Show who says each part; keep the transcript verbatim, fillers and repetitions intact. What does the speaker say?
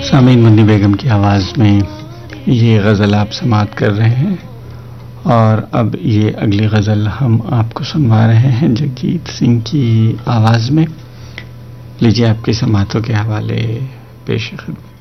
Speaker 1: सामीन मुन्नी बेगम की आवाज़ में ये गज़ल आप समाअत कर रहे हैं। और अब ये अगली गज़ल हम आपको सुनवा रहे हैं जगजीत सिंह की आवाज़ में। लीजिए आपकी समाअतों के हवाले पेश खिदमत।